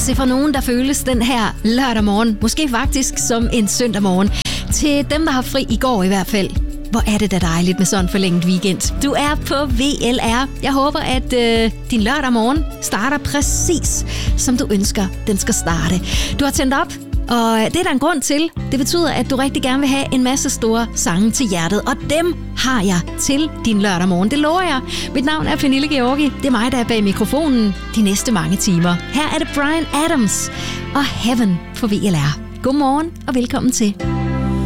Se, for nogen, der føles den her lørdag morgen, måske faktisk som en søndag morgen. Til dem, der har fri i går i hvert fald. Hvor er det da dejligt med sådan en forlænget weekend. Du er på VLR. Jeg håber, at din lørdag morgen starter præcis, som du ønsker, den skal starte. Du har tændt op, og det er der en grund til. Det betyder, at du rigtig gerne vil have en masse store sange til hjertet, og dem har jeg til din lørdag morgen. Det lover jeg. Mit navn er Pernille Georgi. Det er mig, der er bag mikrofonen de næste mange timer. Her er det Bryan Adams og Heaven for VLR. Godmorgen og velkommen til.